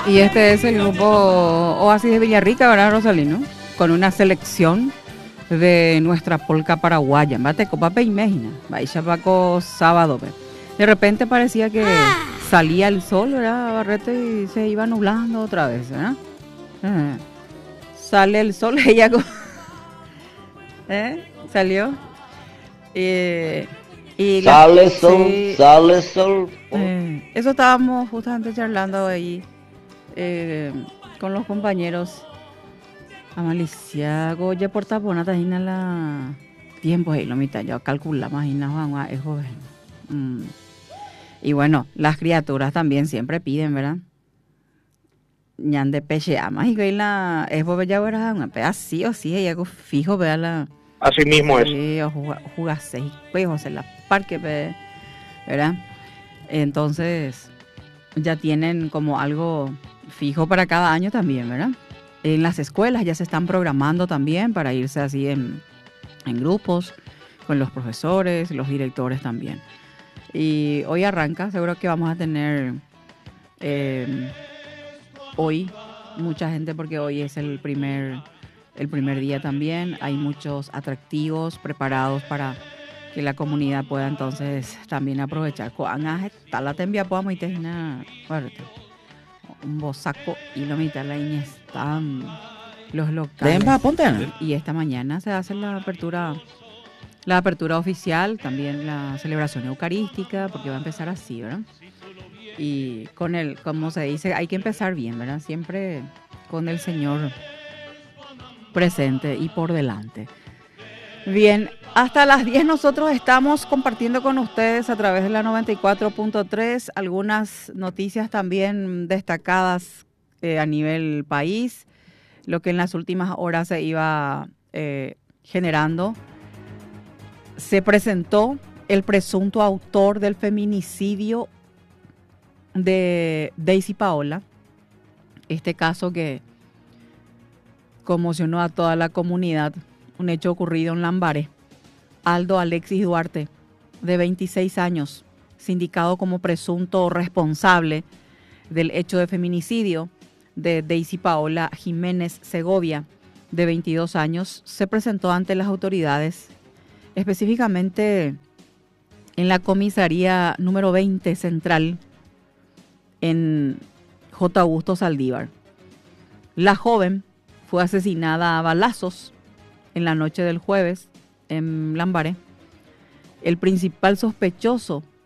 Y este es el grupo Oasis de Villarrica, ¿verdad, Rosalino? Con una selección de nuestra polca paraguaya. Bate copa imagina. Vaya Paco sábado. De repente parecía que salía el sol, ¿verdad, Barreto? Y se iba nublando otra vez, ¿verdad? Sale el sol, ella salió. Y sale sol, sí, sale sol. eso estábamos justamente charlando ahí con los compañeros. Amalicia Goya por taponata en la tiempo ahí lo mitad yo calculamos ahí es joven. Y bueno, las criaturas también siempre piden, ¿verdad? Ñan de peche ama y que la es bobella verdad, una así o sí ella fijo vea la Así mismo es. Jugas seis juegos en la parque, ¿verdad? Entonces ya tienen como algo fijo para cada año también, ¿verdad? En las escuelas ya se están programando también para irse así en grupos, con los profesores, los directores también. Y hoy arranca, seguro que vamos a tener hoy mucha gente porque hoy es el primer día también. Hay muchos atractivos preparados para que la comunidad pueda entonces también aprovechar. Está la tembia podamos ir un bosaco y lo mitad la están los locales. Y esta mañana se hace la apertura oficial, también la celebración eucarística, porque va a empezar así, ¿verdad? Y con como se dice, hay que empezar bien, ¿verdad? Siempre con el Señor presente y por delante. Bien, hasta las 10 nosotros estamos compartiendo con ustedes a través de la 94.3 algunas noticias también destacadas a nivel país, lo que en las últimas horas se iba generando. Se presentó el presunto autor del feminicidio de Daisy Paola, este caso que conmocionó a toda la comunidad, un hecho ocurrido en Lambaré. Aldo Alexis Duarte, de 26 años, sindicado como presunto responsable del hecho de feminicidio de Daisy Paola Jiménez Segovia, de 22 años, se presentó ante las autoridades, específicamente en la comisaría número 20 central en J. Augusto Saldívar. La joven fue asesinada a balazos en la noche del jueves en Lambaré. El principal sospechoso